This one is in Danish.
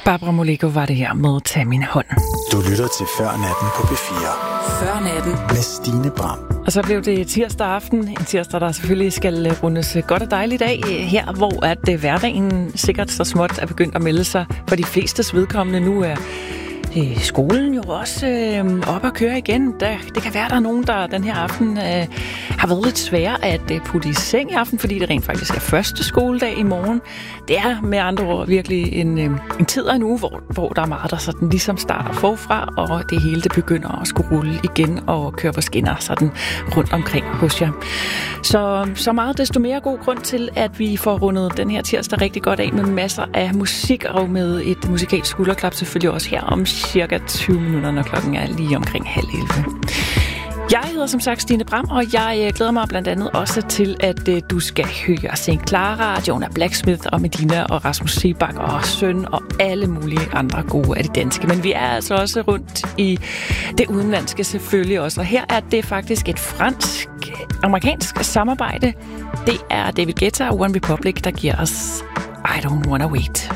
Barbara Moleko var det her med Tag min hånd. Du lytter til Før Natten på P4. Før Natten med Stine Bram. Og så blev det tirsdag aften. En tirsdag, der selvfølgelig skal rundes godt og dejligt af her, hvor at hverdagen sikkert så småt er begyndt at melde sig for de flestes vedkommende. Nu er skolen jo også op at køre igen. Det kan være, der er nogen, der den her aften har været lidt svære at putte i seng i aften, fordi det rent faktisk er første skoledag i morgen. Det er med andre ord virkelig en tid og en uge, hvor der er meget, der sådan ligesom starter forfra, og det hele det begynder at skulle rulle igen og køre på skinner sådan rundt omkring hos jer. Så meget desto mere god grund til, at vi får rundet den her tirsdag rigtig godt af med masser af musik og med et musikalsk skulderklap selvfølgelig også her om cirka 20 minutter, når klokken er lige omkring 10:30. Jeg hedder som sagt Stine Bram, og jeg glæder mig blandt andet også til, at du skal høre St. Clara, Jonah Blacksmith og Medina og Rasmus Seebach og Søn og alle mulige andre gode af de danske. Men vi er altså også rundt i det udenlandske selvfølgelig også, og her er det faktisk et fransk-amerikansk samarbejde. Det er David Guetta og One Republic, der giver os I Don't Wanna Wait.